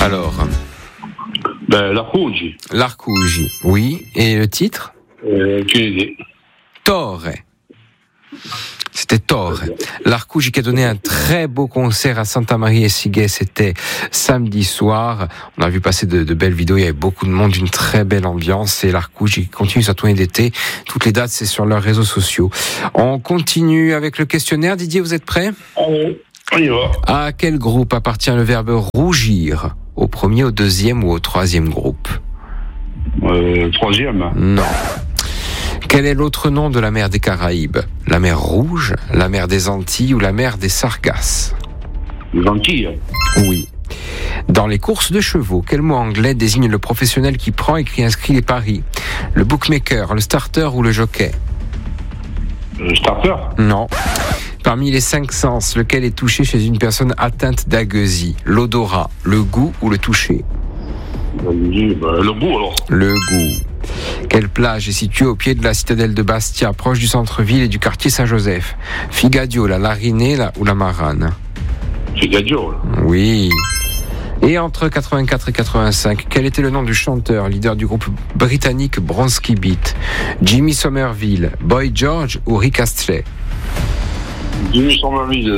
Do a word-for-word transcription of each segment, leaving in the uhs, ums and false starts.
Alors Ben, l'Arcougi. L'Arcougi, oui. Et le titre Euh, aucune idée. Torre. C'était Torre. L'Arcougi qui a donné un très beau concert à Santa Maria e Sighet, c'était samedi soir. On a vu passer de, de belles vidéos, il y avait beaucoup de monde, une très belle ambiance, et l'Arcougi continue sa tournée d'été. Toutes les dates, c'est sur leurs réseaux sociaux. On continue avec le questionnaire. Didier, vous êtes prêt ? Allez, on y va. À quel groupe appartient le verbe rougir ? Au premier, au deuxième ou au troisième groupe ? Euh, troisième. Non. Quel est l'autre nom de la mer des Caraïbes ? La mer Rouge, la mer des Antilles ou la mer des Sargasses ? Les Antilles. Oui. Dans les courses de chevaux, quel mot anglais désigne le professionnel qui prend et qui inscrit les paris ? Le bookmaker, le starter ou le jockey ? Le starter. Non. Parmi les cinq sens, lequel est touché chez une personne atteinte d'agueusie ? L'odorat, le goût ou le toucher ? Le goût, alors. Le goût. Quelle plage est située au pied de la citadelle de Bastia, proche du centre-ville et du quartier Saint-Joseph ? Figadio, la Larinée la, ou la Marane ? Figadio. Oui. Et entre quatre-vingt-quatre et quatre-vingt-cinq, quel était le nom du chanteur, leader du groupe britannique Bronski Beat ? Jimmy Somerville, Boy George ou Rick Astley ? Jimmy Somerville.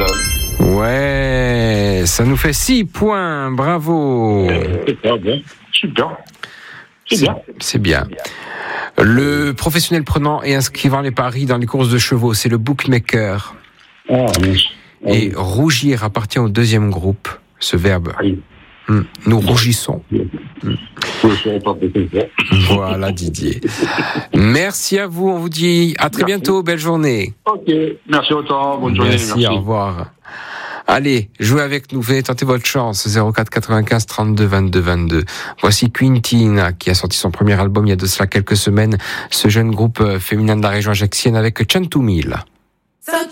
Ouais, ça nous fait six points, bravo. Super, bien. Super. C'est bien. C'est bien. Le professionnel prenant et inscrivant les paris dans les courses de chevaux, c'est le bookmaker. Ah, oui. Et rougir appartient au deuxième groupe, ce verbe. Oui. Nous rougissons. Je ne saurais pas peut-être. Voilà, Didier. Merci à vous, on vous dit à très Merci. bientôt, belle journée. Ok, merci autant, bonne journée. Merci, Merci. au revoir. Allez, jouez avec nous, venez tenter votre chance, zéro quatre quatre-vingt-quinze trente-deux vingt-deux vingt-deux. Voici Quintina, qui a sorti son premier album il y a de cela quelques semaines, ce jeune groupe féminin de la région ajaxienne avec Chantumil.